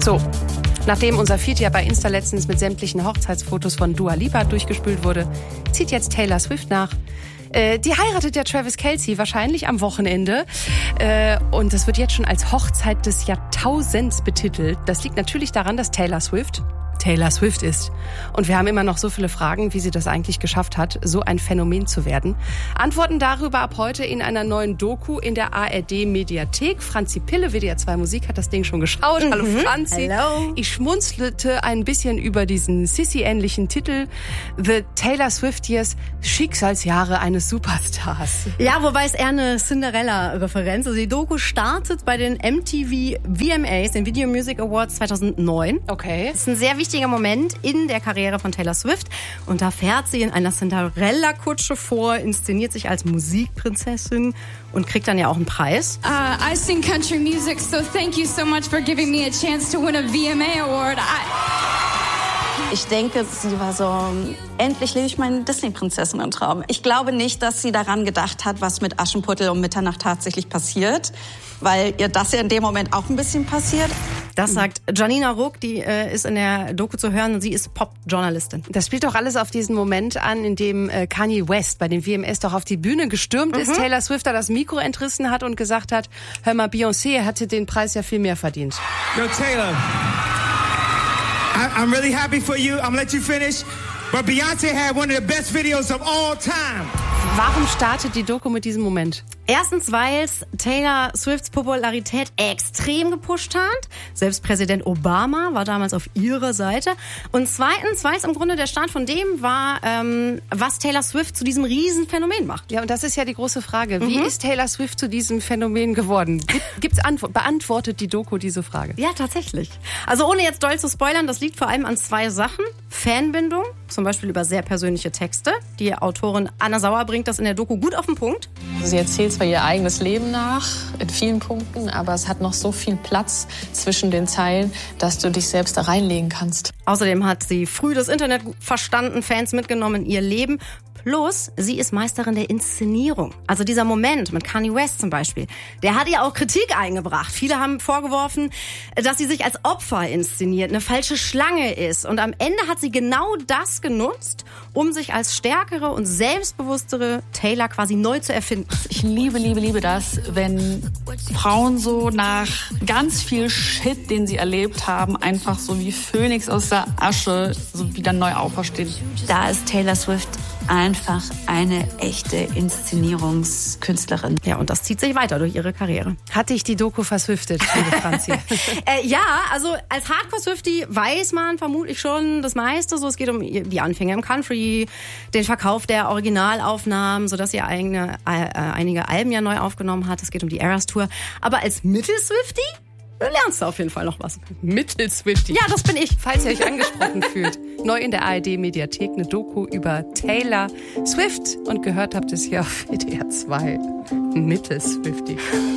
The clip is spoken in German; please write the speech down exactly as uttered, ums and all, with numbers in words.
So, nachdem unser Feed ja bei Insta letztens mit sämtlichen Hochzeitsfotos von Dua Lipa durchgespült wurde, zieht jetzt Taylor Swift nach. Äh, die heiratet ja Travis Kelce wahrscheinlich am Wochenende. Äh, und das wird jetzt schon als Hochzeit des Jahrtausends betitelt. Das liegt natürlich daran, dass Taylor Swift Taylor Swift ist. Und wir haben immer noch so viele Fragen, wie sie das eigentlich geschafft hat, so ein Phänomen zu werden. Antworten darüber ab heute in einer neuen Doku in der A R D-Mediathek. Franzi Pille, W D R zwei Musik, hat das Ding schon geschaut. Mhm. Hallo Franzi. Hello. Ich schmunzelte ein bisschen über diesen Sissy-ähnlichen Titel. The Taylor Swift Years, Schicksalsjahre eines Superstars. Ja, wobei es eher eine Cinderella-Referenz. Also die Doku startet bei den M T V V M As, den Video Music Awards zweitausendneun. Okay. Das ist ein sehr wichtiger Moment in der Karriere von Taylor Swift. Und da fährt sie in einer Cinderella-Kutsche vor, inszeniert sich als Musikprinzessin und kriegt dann ja auch einen Preis. Uh, I sing country music, so thank you so much for giving me a chance to win a V M A award. I Ich denke, sie war so, endlich lebe ich meinen Disney-Prinzessinnen-Traum. Ich glaube nicht, dass sie daran gedacht hat, was mit Aschenputtel um Mitternacht tatsächlich passiert, weil ihr das ja in dem Moment auch ein bisschen passiert. Das sagt Janina Ruck, die äh, ist in der Doku zu hören und sie ist Pop-Journalistin. Das spielt doch alles auf diesen Moment an, in dem äh, Kanye West bei den V M As doch auf die Bühne gestürmt mhm. ist, Taylor Swift da das Mikro entrissen hat und gesagt hat, hör mal, Beyoncé hätte den Preis ja viel mehr verdient. Yo, Taylor, I, I'm really happy for you. I'm gonna let you finish. But Beyoncé had one of the best videos of all time. Warum startet die Doku mit diesem Moment? Erstens, weil es Taylor Swifts Popularität extrem gepusht hat. Selbst Präsident Obama war damals auf ihrer Seite. Und zweitens, weil es im Grunde der Start von dem war, ähm, was Taylor Swift zu diesem Riesenphänomen macht. Ja, und das ist ja die große Frage. Wie Mhm. ist Taylor Swift zu diesem Phänomen geworden? Gibt, gibt's Antwort, beantwortet die Doku diese Frage? Ja, tatsächlich. Also ohne jetzt doll zu spoilern, das liegt vor allem an zwei Sachen. Fanbindung, zum Beispiel über sehr persönliche Texte. Die Autorin Anna Sauer bringt das in der Doku gut auf den Punkt. Sie erzählt zwar ihr eigenes Leben nach, in vielen Punkten, aber es hat noch so viel Platz zwischen den Zeilen, dass du dich selbst da reinlegen kannst. Außerdem hat sie früh das Internet verstanden, Fans mitgenommen in ihr Leben. Plus, sie ist Meisterin der Inszenierung. Also dieser Moment mit Kanye West zum Beispiel, der hat ihr auch Kritik eingebracht. Viele haben vorgeworfen, dass sie sich als Opfer inszeniert, eine falsche Schlange ist. Und am Ende hat sie genau das genutzt, um sich als stärkere und selbstbewusstere Taylor quasi neu zu erfinden. Ich liebe, liebe, liebe das, wenn Frauen so nach ganz viel Shit, den sie erlebt haben, einfach so wie Phönix aus der Asche so wieder neu auferstehen. Da ist Taylor Swift einfach eine echte Inszenierungskünstlerin. Ja, und das zieht sich weiter durch ihre Karriere. Hat dich die Doku verswiftet, liebe Franzi? äh, ja, also als Hardcore-Swiftie weiß man vermutlich schon das meiste. So, es geht um die Anfänge im Country, den Verkauf der Originalaufnahmen, sodass sie eigene, äh, einige Alben ja neu aufgenommen hat. Es geht um die Eras Tour. Aber als Mittel-Swiftie lernst du auf jeden Fall noch was. Mittel-Swiftie. Ja, das bin ich. Falls ihr euch angesprochen fühlt, neu in der A R D-Mediathek eine Doku über Taylor Swift und gehört habt es hier auf W D R zwei. Mittel-Swiftie.